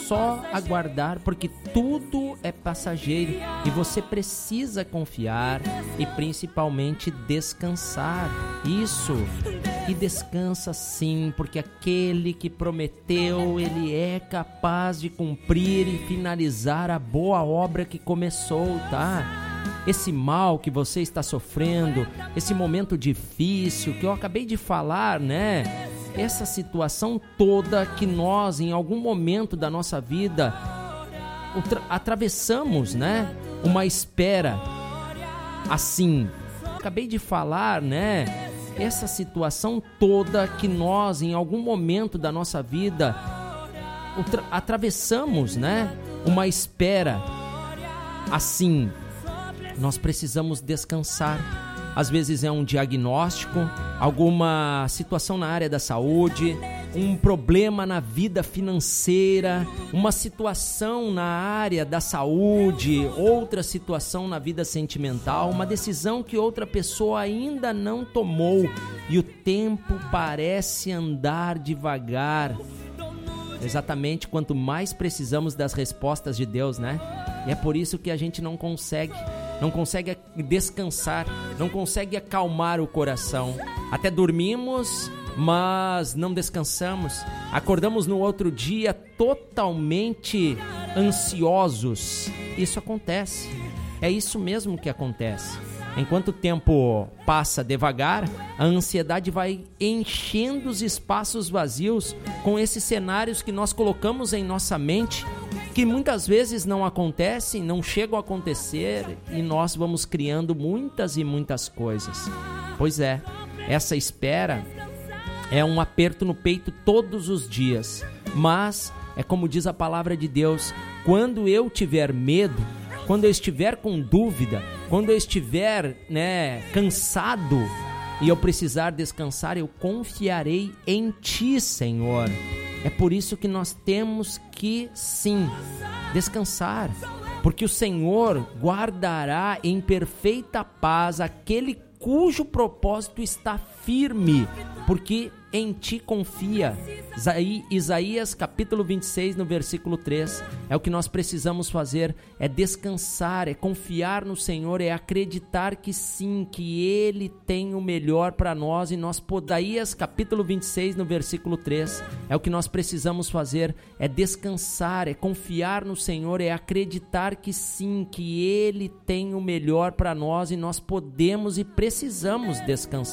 só aguardar, porque tudo é passageiro e você precisa confiar e principalmente descansar. Isso. E descansa sim, porque aquele que prometeu, ele é capaz de cumprir e finalizar a boa obra que começou, tá? Esse mal que você está sofrendo, esse momento difícil que eu acabei de falar, né? Essa situação toda que nós, em algum momento da nossa vida, atravessamos, né? Uma espera assim. Acabei de falar, né? Essa situação toda que nós, em algum momento da nossa vida, atravessamos, né? Uma espera assim. Nós precisamos descansar. Às vezes é um diagnóstico, alguma situação na área da saúde, um problema na vida financeira, uma situação na área da saúde, outra situação na vida sentimental, uma decisão que outra pessoa ainda não tomou e o tempo parece andar devagar. Exatamente quanto mais precisamos das respostas de Deus, né? E é por isso que a gente não consegue descansar, não consegue acalmar o coração. Até dormimos, mas não descansamos. Acordamos no outro dia totalmente ansiosos. Isso acontece. É isso mesmo que acontece. Enquanto o tempo passa devagar, a ansiedade vai enchendo os espaços vazios com esses cenários que nós colocamos em nossa mente, que muitas vezes não acontecem, não chegam a acontecer, e nós vamos criando muitas e muitas coisas. Pois é, essa espera é um aperto no peito todos os dias, mas é como diz a palavra de Deus: quando eu tiver medo, quando eu estiver com dúvida, quando eu estiver, cansado e eu precisar descansar, eu confiarei em Ti, Senhor. É por isso que nós temos que, sim, descansar, porque o Senhor guardará em perfeita paz aquele cujo propósito está firme, porque em Ti confia. Isaías capítulo 26, no versículo 3, é o que nós precisamos fazer, é descansar, é confiar no Senhor, é acreditar que sim, que Ele tem o melhor para nós, e Isaías capítulo 26, no versículo 3, é o que nós precisamos fazer, é descansar, é confiar no Senhor, é acreditar que sim, que Ele tem o melhor para nós, e nós podemos e precisamos descansar.